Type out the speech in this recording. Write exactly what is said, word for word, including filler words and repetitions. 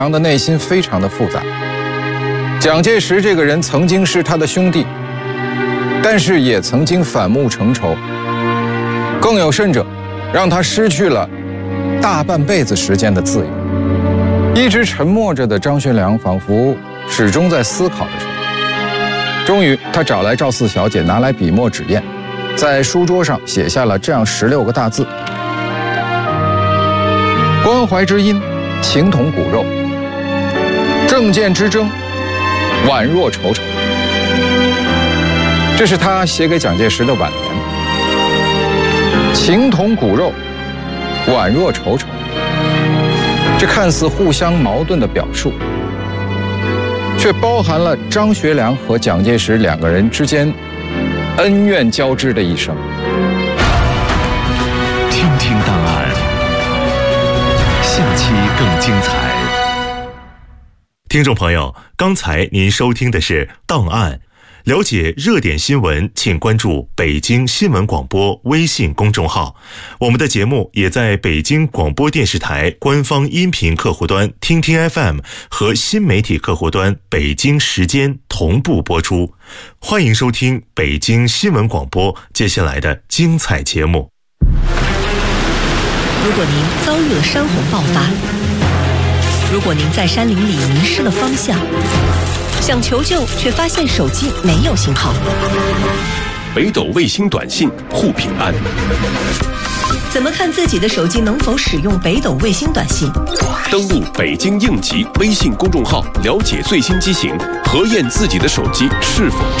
的内心非常的复杂。蒋介石这个人曾经是他的兄弟，但是也曾经反目成仇，更有甚者，让他失去了大半辈子时间的自由。一直沉默着的张学良仿佛始终在思考着什么。终于，他找来赵四小姐，拿来笔墨纸砚，在书桌上写下了这样十六个大字：关怀之音，情同骨肉；政见之争，宛若仇仇。这是他写给蒋介石的挽联。情同骨肉，宛若仇仇。这看似互相矛盾的表述，却包含了张学良和蒋介石两个人之间恩怨交织的一生。 听听档案，下期更精彩。听众朋友，刚才您收听的是档案。了解热点新闻，请关注北京新闻广播微信公众号。我们的节目也在北京广播电视台官方音频客户端听听 F M 和新媒体客户端北京时间同步播出。欢迎收听北京新闻广播接下来的精彩节目。 如果您遭遇了山洪爆发，如果您在山林里迷失了方向，想求救却发现手机没有信号， 北斗卫星短信护平安。 怎么看自己的手机能否使用北斗卫星短信？ 登录北京应急微信公众号，了解最新机型，核验自己的手机是否